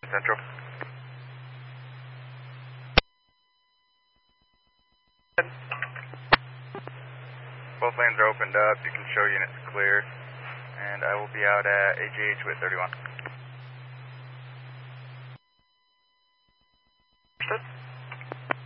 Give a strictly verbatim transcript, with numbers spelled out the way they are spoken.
Central. Both lanes are opened up. You can show units clear. And I will be out at A G H with thirty-one.